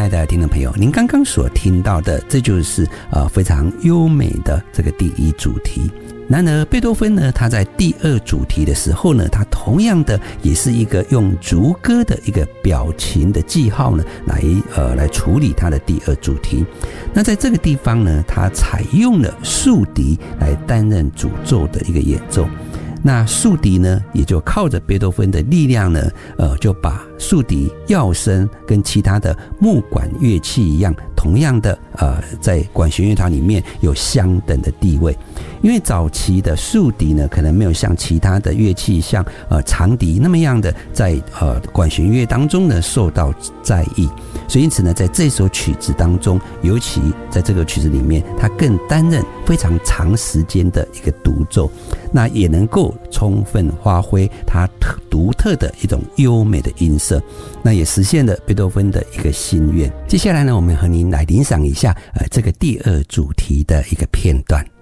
爱的听众朋友，您刚刚所听到的，这就是非常优美的这个第一主题。然而贝多芬呢，他在第二主题的时候呢，他同样的也是一个用逐歌的一个表情的记号呢，来处理他的第二主题。那在这个地方呢，他采用了竖笛来担任主奏的一个演奏。那竖笛呢，也就靠着贝多芬的力量呢，就把竖笛药声跟其他的木管乐器一样，同样的在管弦乐团里面有相等的地位。因为早期的竖笛呢，可能没有像其他的乐器，像长笛那么样的在管弦乐当中呢受到在意，所以因此呢，在这首曲子当中，尤其在这个曲子里面，它更担任非常长时间的一个独奏，那也能够充分发挥它独特的一种优美的音色，那也实现了贝多芬的一个心愿。接下来呢，我们和您来欣赏一下这个第二主题的一个片段。